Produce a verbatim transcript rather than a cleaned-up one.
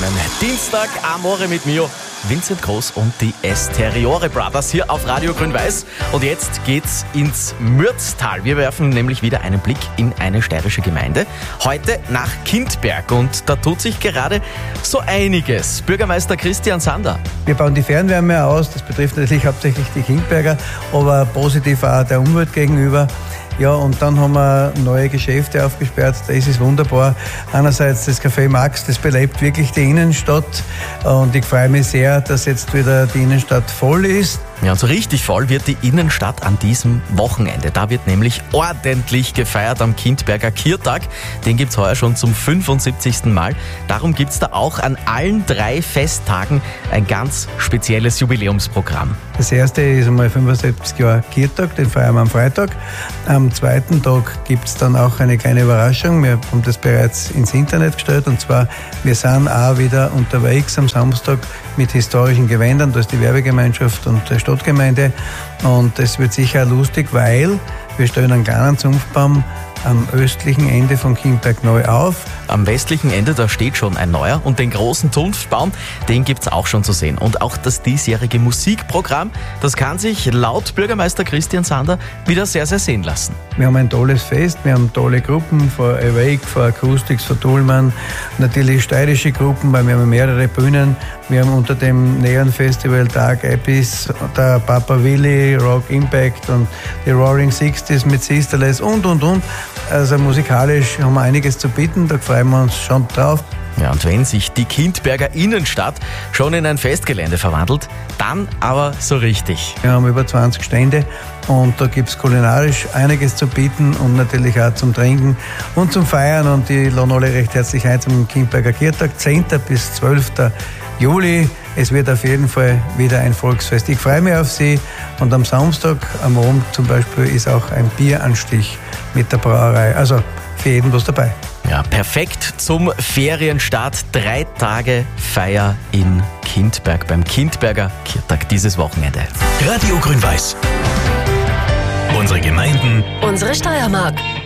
schönen Dienstag. Amore mit Mio, Vincent Groß und die Esteriore Brothers hier auf Radio Grün-Weiß. Und jetzt geht's ins Mürztal. Wir werfen nämlich wieder einen Blick in eine steirische Gemeinde. Heute nach Kindberg. Und da tut sich gerade so einiges. Bürgermeister Christian Sander. Wir bauen die Fernwärme aus. Das betrifft natürlich hauptsächlich die Kindberger, aber positiv auch der Umwelt gegenüber. Ja, und dann haben wir neue Geschäfte aufgesperrt. Das ist wunderbar. Einerseits das Café Max, das belebt wirklich die Innenstadt. Und ich freue mich sehr, dass jetzt wieder die Innenstadt voll ist. Ja, und so richtig voll wird die Innenstadt an diesem Wochenende. Da wird nämlich ordentlich gefeiert am Kindberger Kirtag. Den gibt's heuer schon zum fünfundsiebzigsten Mal. Darum gibt's da auch an allen drei Festtagen ein ganz spezielles Jubiläumsprogramm. Das erste ist einmal fünfundsiebzig Jahre Kirtag, den feiern wir am Freitag. Am zweiten Tag gibt's dann auch eine kleine Überraschung. Wir haben das bereits ins Internet gestellt. Und zwar, wir sind auch wieder unterwegs am Samstag mit historischen Gewändern. Da ist die Werbegemeinschaft und der Stadtgemeinde. Und es wird sicher lustig, weil wir stellen einen kleinen Zunftbaum am östlichen Ende von Kindberg neu auf. Am westlichen Ende, da steht schon ein neuer. Und den großen Zunftbaum, den gibt's auch schon zu sehen. Und auch das diesjährige Musikprogramm, das kann sich laut Bürgermeister Christian Sander wieder sehr, sehr sehen lassen. Wir haben ein tolles Fest, wir haben tolle Gruppen, von Awake, von Acoustics, von Tullmann, natürlich steirische Gruppen, weil wir haben mehrere Bühnen. Wir haben unter dem Neon Festival Dark Epis, der Papa Willi, Rock Impact und die Roaring Sixties mit Sisterless und, und, und. Also musikalisch haben wir einiges zu bieten, da freuen wir uns schon drauf. Ja, und wenn sich die Kindberger Innenstadt schon in ein Festgelände verwandelt, dann aber so richtig. Wir haben über zwanzig Stände und da gibt es kulinarisch einiges zu bieten und natürlich auch zum Trinken und zum Feiern. Und ich lade alle recht herzlich ein zum Kindberger Kirtag, zehnten bis zwölften Juli. Es wird auf jeden Fall wieder ein Volksfest. Ich freue mich auf Sie. Und am Samstag, am Abend zum Beispiel, ist auch ein Bieranstich mit der Brauerei. Also für jeden was dabei. Ja, perfekt zum Ferienstart. Drei Tage Feier in Kindberg beim Kindberger Kirtag dieses Wochenende. Radio Grün-Weiß. Unsere Gemeinden. Unsere Steiermark.